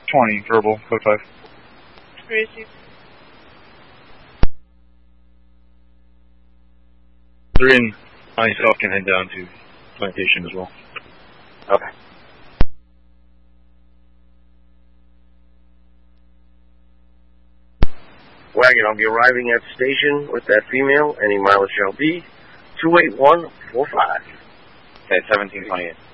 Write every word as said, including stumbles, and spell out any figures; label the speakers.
Speaker 1: twenty, verbal, code five.
Speaker 2: Receive.
Speaker 3: Three and myself can head down to plantation as well.
Speaker 4: Okay. Wagon, I'll be arriving at the station with that female. Any mileage shall be two eight one four five.
Speaker 5: Okay, seventeen twenty-eight.